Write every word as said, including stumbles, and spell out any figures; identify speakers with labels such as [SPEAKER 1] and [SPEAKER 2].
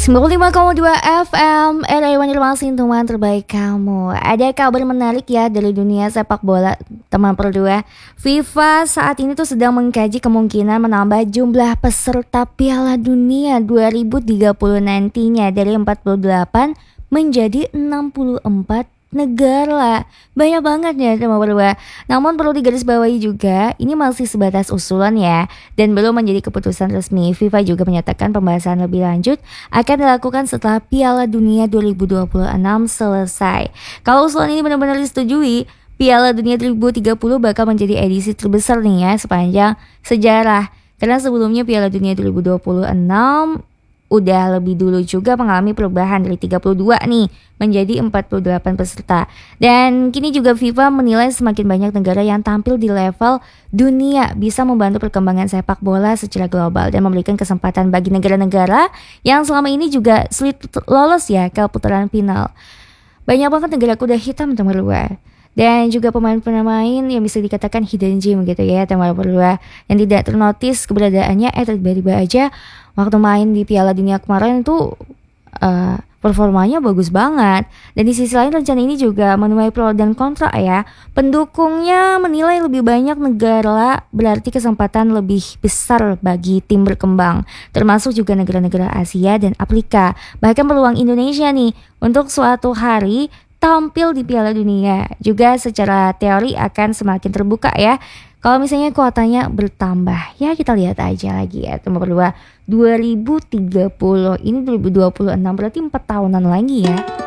[SPEAKER 1] sembilan puluh lima koma dua F M R A Banjarmasin, teman terbaik kamu. Ada kabar menarik ya dari dunia sepak bola, teman berdua. FIFA saat ini tuh sedang mengkaji kemungkinan menambah jumlah peserta Piala Dunia dua ribu tiga puluh nantinya dari empat puluh delapan menjadi enam puluh empat negara. Banyak banget ya teman berdua. Namun perlu digarisbawahi juga, ini masih sebatas usulan ya, dan belum menjadi keputusan resmi. FIFA juga menyatakan pembahasan lebih lanjut akan dilakukan setelah Piala Dunia dua ribu dua puluh enam selesai. Kalau usulan ini benar-benar disetujui, Piala Dunia dua ribu tiga puluh bakal menjadi edisi terbesar nih ya sepanjang sejarah. Karena sebelumnya Piala Dunia dua ribu dua puluh enam udah lebih dulu juga mengalami perubahan dari tiga puluh dua nih menjadi empat puluh delapan peserta. Dan kini juga FIFA menilai semakin banyak negara yang tampil di level dunia bisa membantu perkembangan sepak bola secara global dan memberikan kesempatan bagi negara-negara yang selama ini juga sulit lolos ya ke putaran final. Banyak banget negara kuda hitam teman luar. Dan juga pemain-pemain yang bisa dikatakan hidden gem gitu ya teman berdua, yang tidak ternotis keberadaannya eh tiba-tiba aja waktu main di Piala Dunia kemarin tuh uh, performanya bagus banget. Dan di sisi lain rencana ini juga menuai pro dan kontra ya. Pendukungnya menilai lebih banyak negara berarti kesempatan lebih besar bagi tim berkembang, termasuk juga negara-negara Asia dan Afrika. Bahkan peluang Indonesia nih untuk suatu hari tampil di Piala Dunia juga secara teori akan semakin terbuka ya. Kalau misalnya kuotanya bertambah, ya kita lihat aja lagi ya teman berdua. dua ribu tiga puluh ini dua ribu dua puluh enam berarti empat tahunan lagi ya.